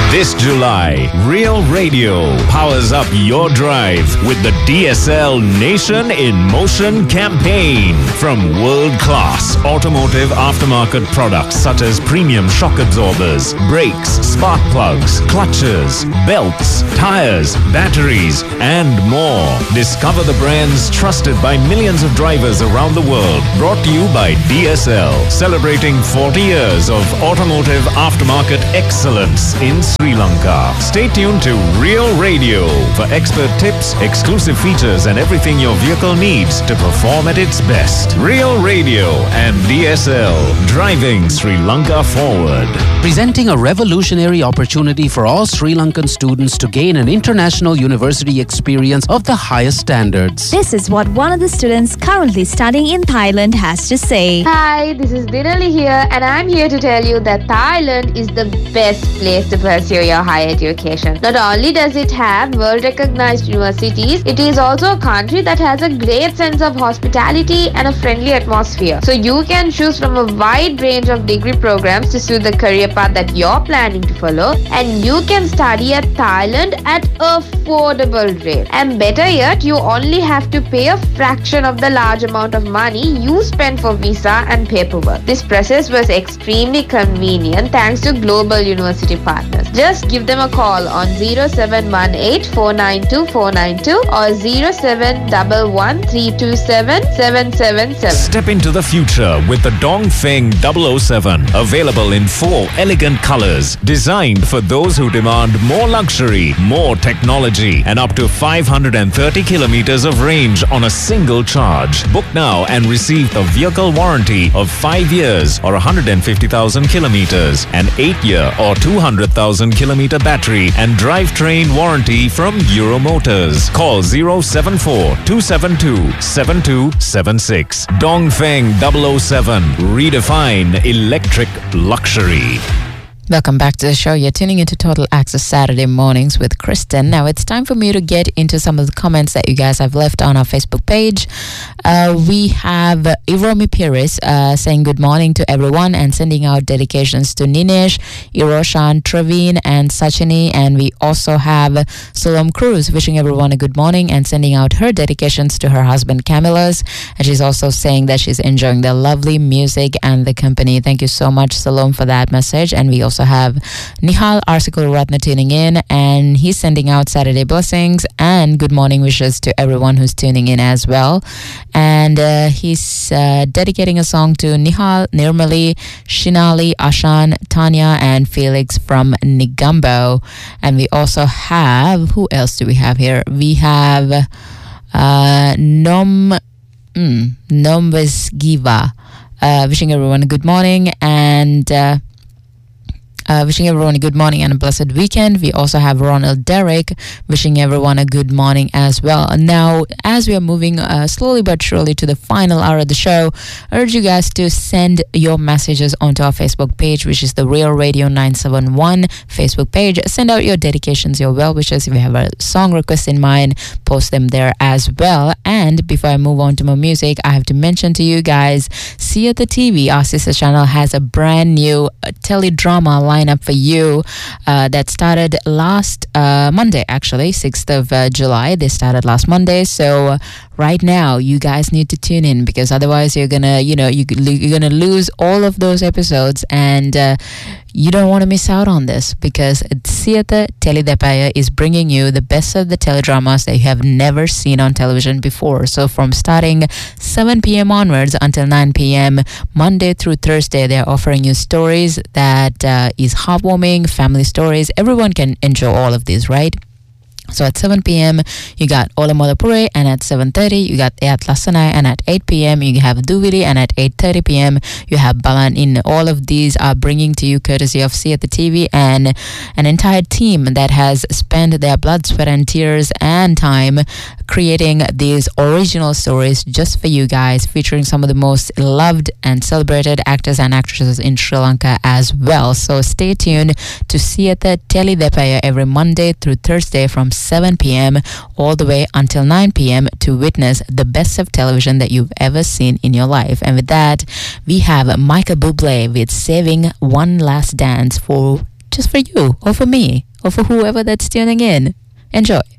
This July, Real Radio powers up your drive with the DSL Nation in Motion campaign. From world-class automotive aftermarket products such as premium shock absorbers, brakes, spark plugs, clutches, belts, tires, batteries, and more. Discover the brands trusted by millions of drivers around the world. Brought to you by DSL, celebrating 40 years of automotive aftermarket excellence in Sri Lanka. Stay tuned to Real Radio for expert tips, exclusive features, and everything your vehicle needs to perform at its best. Real Radio and DSL, driving Sri Lanka forward. Presenting a revolutionary opportunity for all Sri Lankan students to gain an international university experience of the highest standards. This is what one of the students currently studying in Thailand has to say. Hi, this is Dinali here, and I'm here to tell you that Thailand is the best place to pursue your higher education. Not only does it have world-recognized universities, it is also a country that has a great sense of hospitality and a friendly atmosphere. So you can choose from a wide range of degree programs to suit the career path that you're planning to follow, and you can study at Thailand at affordable rate. And better yet, you only have to pay a fraction of the large amount of money you spend for visa and paperwork. This process was extremely convenient thanks to global university partners. Just give them a call on 0718-492-492 or 0711-327-777. Step into the future with the Dongfeng 007, available in 4 elegant colors, designed for those who demand more luxury, more technology, and up to 530 kilometers of range on a single charge. Book now and receive a vehicle warranty of 5 years or 150,000 kilometers, an 8-year or 200,000 kilometer battery and drivetrain warranty from Euro Motors. Call 074-272-7276. Dongfeng 007. Redefine electric luxury. Welcome back to the show. You're tuning into Total Access Saturday mornings with Kristen. Now it's time for me to get into some of the comments that you guys have left on our Facebook page. We have Iromi Pires saying good morning to everyone and sending out dedications to Ninesh, Iroshan, Traveen, and Sachini. And we also have Salom Cruz wishing everyone a good morning and sending out her dedications to her husband Camilas. And she's also saying that she's enjoying the lovely music and the company. Thank you so much, Salom, for that message. And we also have Nihal Arsikul Ratna tuning in, and he's sending out Saturday blessings and good morning wishes to everyone who's tuning in as well. And he's dedicating a song to Nihal, Nirmali, Shinali, Ashan, Tanya, and Felix from Nigambo. And we also have, who else do we have here? We have Nomvesgiva wishing everyone a good morning and wishing everyone a good morning and a blessed weekend. We also have Ronald Derrick wishing everyone a good morning as well. Now, as we are moving slowly but surely to the final hour of the show, I urge you guys to send your messages onto our Facebook page, which is the Real Radio 971 Facebook page. Send out your dedications, your well wishes. If you have a song request in mind, post them there as well. And before I move on to more music, I have to mention to you guys, See at the TV, our sister channel, has a brand new teledrama lineup for you that started last Monday, actually, 6th of July. They started last Monday. So right now, you guys need to tune in, because otherwise you're gonna, you're gonna lose all of those episodes, and you don't want to miss out on this, because Siata Telidepaya is bringing you the best of the teledramas that you have never seen on television before. So from starting 7 p.m. onwards until 9 p.m. Monday through Thursday, they're offering you stories that is heartwarming, family stories. Everyone can enjoy all of these, right? So at 7 p.m. you got Ola Molapure, and at 7:30 you got Eyat Lasanai, and at 8 p.m. you have Duvili, and at 8:30 p.m. you have Balan In. All of these are bringing to you courtesy of See at the TV and an entire team that has spent their blood, sweat and tears and time creating these original stories just for you guys, featuring some of the most loved and celebrated actors and actresses in Sri Lanka as well. So stay tuned to See at the Telidepaya every Monday through Thursday from 7 p.m. all the way until 9 p.m. to witness the best of television that you've ever seen in your life. And with that, we have Michael Bublé with Saving One Last Dance for just for you or for me or for whoever that's tuning in. Enjoy.